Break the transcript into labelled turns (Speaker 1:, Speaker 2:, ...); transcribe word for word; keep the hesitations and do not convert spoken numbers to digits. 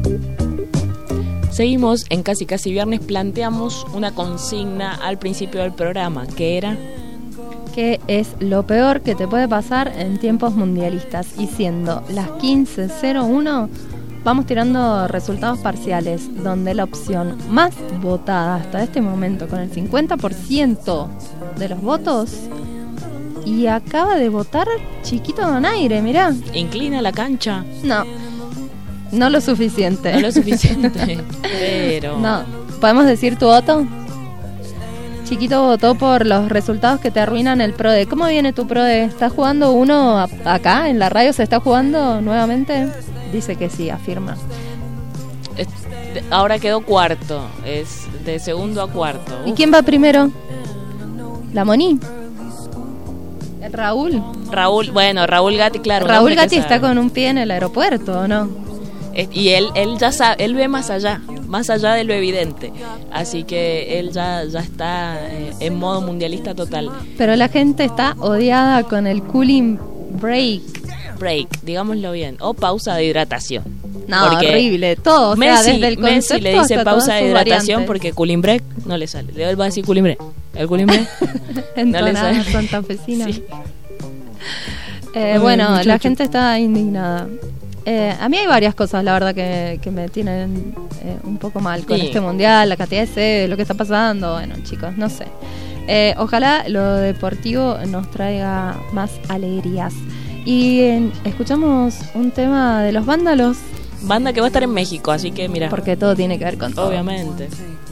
Speaker 1: Seguimos en Casi Casi Viernes. Planteamos una consigna al principio del programa, que era...
Speaker 2: ¿Qué es lo peor que te puede pasar en tiempos mundialistas? Y siendo las quince cero uno, vamos tirando resultados parciales, donde la opción más votada hasta este momento, con el cincuenta por ciento de los votos, y acaba de votar Chiquito Donaire, mirá.
Speaker 1: ¿Inclina la cancha?
Speaker 2: No, no lo suficiente.
Speaker 1: No lo suficiente, pero...
Speaker 2: No, ¿podemos decir tu voto? Chiquito votó por los resultados que te arruinan el PRODE. ¿Cómo viene tu PRODE? ¿Estás jugando uno a- acá en la radio? ¿Se está jugando nuevamente? Dice que sí, afirma.
Speaker 1: Es- Ahora quedó cuarto, es de segundo a cuarto.
Speaker 2: ¿Y
Speaker 1: Uf.
Speaker 2: quién va primero? ¿La Moni? ¿El Raúl?
Speaker 1: Raúl, bueno, Raúl Gatti, claro. un
Speaker 2: Raúl
Speaker 1: hombre que
Speaker 2: Gatti está
Speaker 1: sabe.
Speaker 2: con un pie en el aeropuerto, ¿o no?
Speaker 1: Eh, Y él, él ya sabe, él ve más allá, más allá de lo evidente. Así que él ya, ya está eh, en modo mundialista total.
Speaker 2: Pero la gente está odiada con el cooling break.
Speaker 1: Break, digámoslo bien, o pausa de hidratación.
Speaker 2: No,
Speaker 1: Porque
Speaker 2: horrible, todo. O sea,
Speaker 1: Messi,
Speaker 2: desde el
Speaker 1: Messi
Speaker 2: concepto
Speaker 1: le dice
Speaker 2: hasta
Speaker 1: pausa
Speaker 2: todas
Speaker 1: de
Speaker 2: sus
Speaker 1: hidratación
Speaker 2: variantes.
Speaker 1: porque cooling break no le sale. Él va a decir cooling break. El cooling break
Speaker 2: Entonada
Speaker 1: sale.
Speaker 2: santafesina.
Speaker 1: Sí.
Speaker 2: Eh,
Speaker 1: Ay,
Speaker 2: bueno,
Speaker 1: muchacho.
Speaker 2: la gente está indignada. Eh, a mí hay varias cosas, la verdad, que, que me tienen eh, un poco mal con
Speaker 1: Sí.
Speaker 2: este mundial, la cantidad de sede, lo que está pasando. Bueno, chicos, no sé. Eh, ojalá lo deportivo nos traiga más alegrías. Y eh, escuchamos un tema de Los Vándalos,
Speaker 1: Banda que va a estar en México, así que mira,
Speaker 2: porque todo tiene que ver con todo.
Speaker 1: obviamente.